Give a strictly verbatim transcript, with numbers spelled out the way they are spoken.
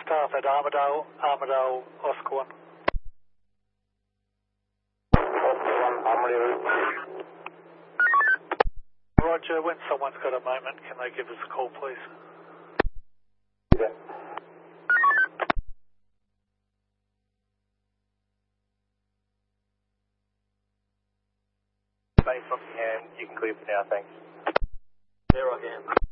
staff at Armadale, Armadale, Oscar one. Oscar one, Armadale. Roger, when someone's got a moment, can they give us a call, please? Yeah. Thanks, Rockingham. You can clear for now, thanks. There, Rockingham.